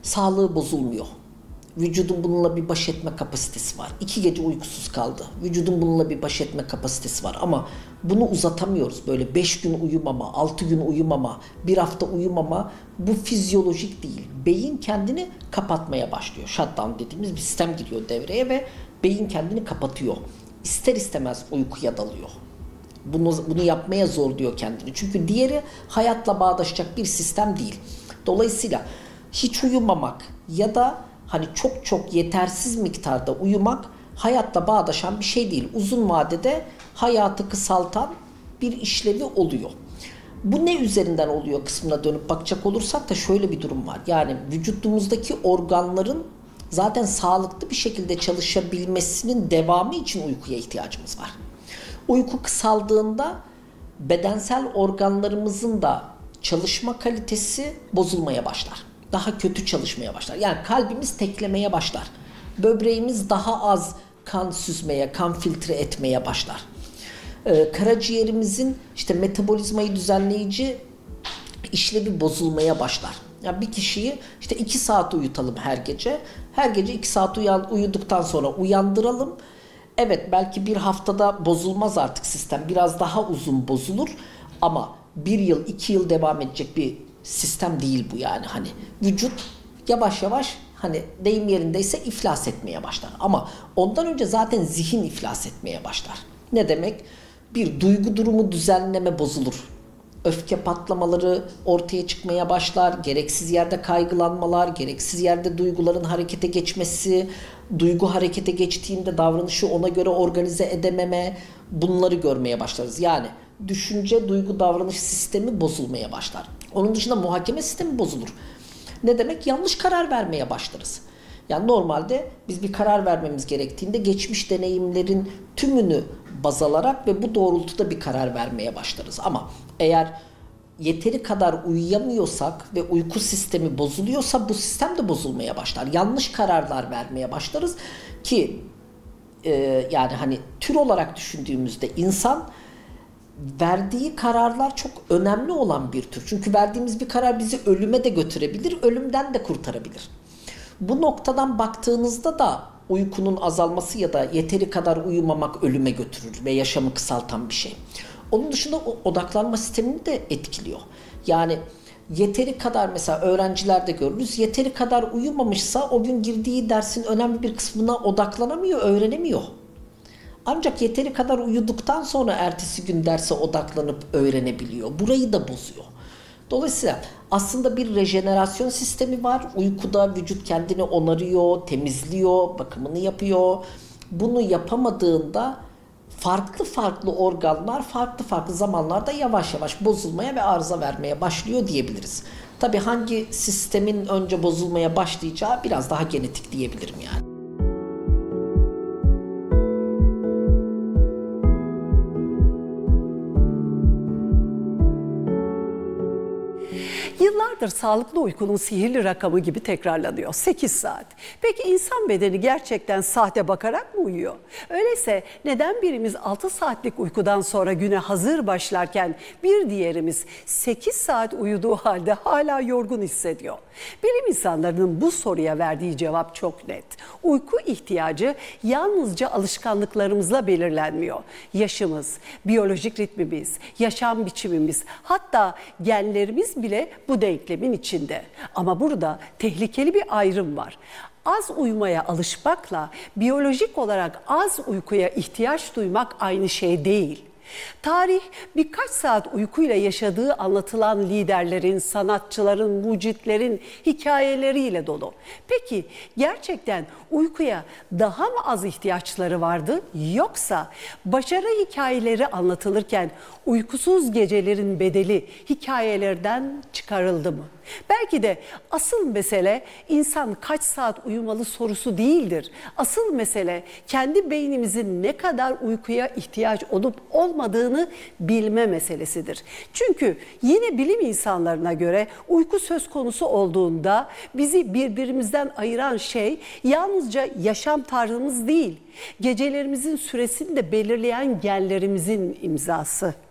sağlığı bozulmuyor. Vücudun bununla bir baş etme kapasitesi var. 2 gece uykusuz kaldı. Vücudun bununla bir baş etme kapasitesi var. Ama bunu uzatamıyoruz. Böyle 5 gün uyumama, 6 gün uyumama, 1 hafta uyumama bu fizyolojik değil. Beyin kendini kapatmaya başlıyor. Shutdown dediğimiz bir sistem giriyor devreye ve beyin kendini kapatıyor. İster istemez uykuya dalıyor. Bunu yapmaya zorluyor kendini. Çünkü diğeri hayatla bağdaşacak bir sistem değil. Dolayısıyla hiç uyumamak ya da hani çok yetersiz miktarda uyumak hayatla bağdaşan bir şey değil. Uzun vadede hayatı kısaltan bir işlevi oluyor. Bu ne üzerinden oluyor kısmına dönüp bakacak olursak da şöyle bir durum var. Yani vücudumuzdaki organların zaten sağlıklı bir şekilde çalışabilmesinin devamı için uykuya ihtiyacımız var. Uyku kısaldığında bedensel organlarımızın da çalışma kalitesi bozulmaya başlar. Daha kötü çalışmaya başlar. Yani kalbimiz teklemeye başlar. Böbreğimiz daha az kan süzmeye, kan filtre etmeye başlar. Karaciğerimizin işte metabolizmayı düzenleyici işlevi bozulmaya başlar. Yani bir kişiyi işte 2 saat uyutalım her gece. Her gece 2 saat uyuduktan sonra uyandıralım. Evet, belki bir haftada bozulmaz artık sistem. Biraz daha uzun bozulur ama 1 yıl 2 yıl devam edecek bir sistem değil bu yani. Hani vücut yavaş yavaş, hani deyim yerindeyse, iflas etmeye başlar. Ama ondan önce zaten zihin iflas etmeye başlar. Ne demek? Bir duygu durumu düzenleme bozulur. Öfke patlamaları ortaya çıkmaya başlar. Gereksiz yerde kaygılanmalar, gereksiz yerde duyguların harekete geçmesi, duygu harekete geçtiğinde davranışı ona göre organize edememe, bunları görmeye başlarız. Yani düşünce, duygu, davranış sistemi bozulmaya başlar. Onun dışında muhakeme sistemi bozulur. Ne demek? Yanlış karar vermeye başlarız. Yani normalde biz bir karar vermemiz gerektiğinde geçmiş deneyimlerin tümünü baz alarak ve bu doğrultuda bir karar vermeye başlarız. Ama eğer yeteri kadar uyuyamıyorsak ve uyku sistemi bozuluyorsa bu sistem de bozulmaya başlar. Yanlış kararlar vermeye başlarız ki yani hani tür olarak düşündüğümüzde insan verdiği kararlar çok önemli olan bir tür. Çünkü verdiğimiz bir karar bizi ölüme de götürebilir, ölümden de kurtarabilir. Bu noktadan baktığınızda da uykunun azalması ya da yeteri kadar uyumamak ölüme götürür ve yaşamı kısaltan bir şey. Onun dışında odaklanma sistemini de etkiliyor. Yani yeteri kadar, mesela öğrencilerde görürüz, yeteri kadar uyumamışsa o gün girdiği dersin önemli bir kısmına odaklanamıyor, öğrenemiyor. Ancak yeteri kadar uyuduktan sonra ertesi gün derse odaklanıp öğrenebiliyor. Burayı da bozuyor. Dolayısıyla aslında bir rejenerasyon sistemi var. Uykuda vücut kendini onarıyor, temizliyor, bakımını yapıyor. Bunu yapamadığında farklı organlar farklı zamanlarda yavaş yavaş bozulmaya ve arıza vermeye başlıyor diyebiliriz. Tabii hangi sistemin önce bozulmaya başlayacağı biraz daha genetik diyebilirim yani. Yıllardır sağlıklı uykunun sihirli rakamı gibi tekrarlanıyor. 8 saat. Peki insan bedeni gerçekten saate bakarak mı uyuyor? Öyleyse neden birimiz 6 saatlik uykudan sonra güne hazır başlarken bir diğerimiz 8 saat uyuduğu halde hala yorgun hissediyor? Bilim insanlarının bu soruya verdiği cevap çok net. Uyku ihtiyacı yalnızca alışkanlıklarımızla belirlenmiyor. Yaşımız, biyolojik ritmimiz, yaşam biçimimiz, hatta genlerimiz bile bu denklemin içinde. Ama burada tehlikeli bir ayrım var. Az uyumaya alışmakla biyolojik olarak az uykuya ihtiyaç duymak aynı şey değil. Tarih birkaç saat uykuyla yaşadığı anlatılan liderlerin, sanatçıların, mucitlerin hikayeleriyle dolu. Peki gerçekten uykuya daha mı az ihtiyaçları vardı, yoksa başarı hikayeleri anlatılırken uykusuz gecelerin bedeli hikayelerden çıkarıldı mı? Belki de asıl mesele insan kaç saat uyumalı sorusu değildir. Asıl mesele kendi beynimizin ne kadar uykuya ihtiyaç olup olmadığını bilme meselesidir. Çünkü yine bilim insanlarına göre uyku söz konusu olduğunda bizi birbirimizden ayıran şey yalnızca yaşam tarzımız değil, gecelerimizin süresini de belirleyen genlerimizin imzası.